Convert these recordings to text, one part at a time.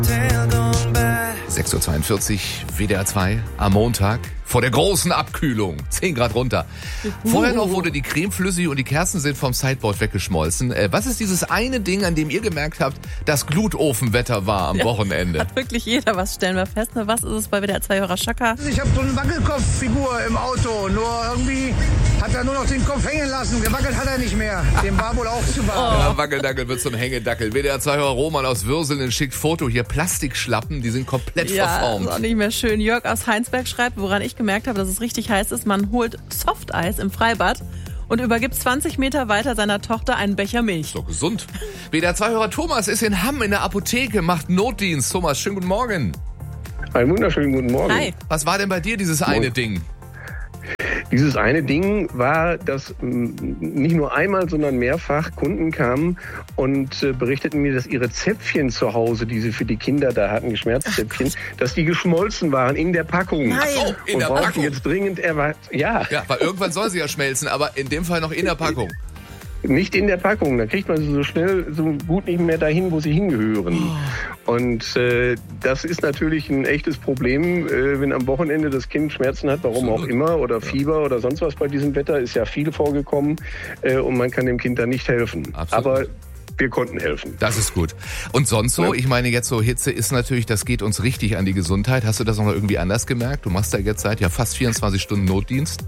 6:42 Uhr, WDR 2 am Montag. Vor der großen Abkühlung. 10 Grad runter. Vorher noch wurde die Creme flüssig und die Kerzen sind vom Sideboard weggeschmolzen. Was ist dieses eine Ding, an dem ihr gemerkt habt, dass Glutofenwetter war am Wochenende? Hat wirklich jeder was, stellen wir fest. Was ist es bei WDR 2-Hörer Schaka? Ich habe so eine Wackelkopffigur im Auto, nur irgendwie hat er nur noch den Kopf hängen lassen. Gewackelt hat er nicht mehr. Dem war wohl auch zu warm. Ja, Wackeldackel wird zum Hängedackel. WDR 2-Hörer Roman aus Würselen schickt Foto. Hier Plastikschlappen, die sind komplett verformt. Ist auch nicht mehr schön. Jörg aus Heinsberg schreibt, woran ich gemerkt habe, dass es richtig heiß ist, man holt Softeis im Freibad und übergibt 20 Meter weiter seiner Tochter einen Becher Milch. Ist doch gesund. WDR 2-Hörer Thomas ist in Hamm in der Apotheke, macht Notdienst. Thomas, schönen guten Morgen. Einen wunderschönen guten Morgen. Hi. Was war denn bei dir dieses eine Ding? Dieses eine Ding war, dass nicht nur einmal, sondern mehrfach Kunden kamen und berichteten mir, dass ihre Zäpfchen zu Hause, die sie für die Kinder da hatten, Geschmerzzäpfchen, dass die geschmolzen waren in der Packung. Nein. Oh, in und der brauchten Packung. jetzt dringend Ja, weil irgendwann soll sie ja schmelzen, aber in dem Fall noch in der Packung. Nicht in der Packung, da kriegt man sie so schnell, so gut nicht mehr dahin, wo sie hingehören. Und das ist natürlich ein echtes Problem, wenn am Wochenende das Kind Schmerzen hat, warum Absolut. auch immer, oder Fieber oder sonst was bei diesem Wetter, ist ja viel vorgekommen und man kann dem Kind da nicht helfen. Absolut. Aber wir konnten helfen. Das ist gut. Und sonst so? Ja. Ich meine, jetzt so Hitze ist natürlich, das geht uns richtig an die Gesundheit. Hast du das noch mal irgendwie anders gemerkt? Du machst da jetzt seit fast 24 Stunden Notdienst.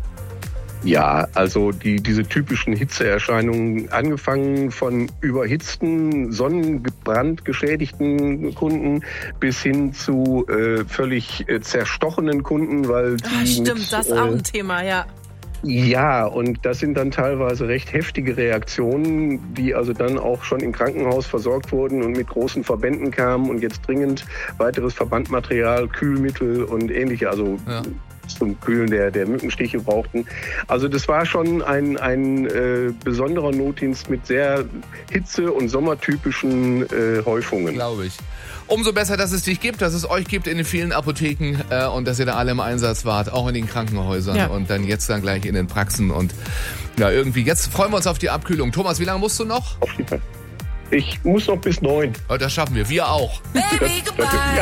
Ja, also diese typischen Hitzeerscheinungen, angefangen von überhitzten, sonnengebrannt geschädigten Kunden bis hin zu völlig zerstochenen Kunden, weil die Stimmt, das ist auch ein Thema, ja. Ja, und das sind dann teilweise recht heftige Reaktionen, die also dann auch schon im Krankenhaus versorgt wurden und mit großen Verbänden kamen und jetzt dringend weiteres Verbandmaterial, Kühlmittel und ähnliche, also zum Kühlen der Mückenstiche brauchten. Also das war schon ein besonderer Notdienst mit sehr hitze- und sommertypischen Häufungen. Glaube ich. Umso besser, dass es dich gibt, dass es euch gibt in den vielen Apotheken und dass ihr da alle im Einsatz wart, auch in den Krankenhäusern und dann gleich in den Praxen und ja, irgendwie, jetzt freuen wir uns auf die Abkühlung. Thomas, wie lange musst du noch? Auf jeden Fall. Ich muss noch bis 9. Das schaffen wir auch. Baby, goodbye.